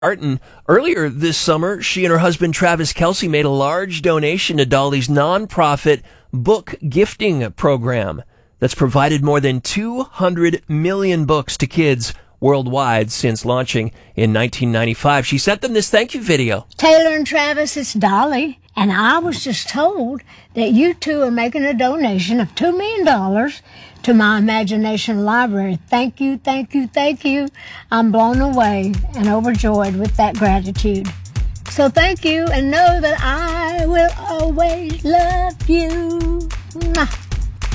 And earlier this summer, she and her husband Travis Kelce made a large donation to Dolly's nonprofit book gifting program that's provided more than 200 million books to kids worldwide since launching in 1995. She sent them this thank you video. Taylor and Travis, it's Dolly, and I was just told that you two are making a donation of $2 million to my imagination library. Thank you, thank you, thank you. I'm blown away and overjoyed with that gratitude. So thank you, and know that I will always love you. Mwah.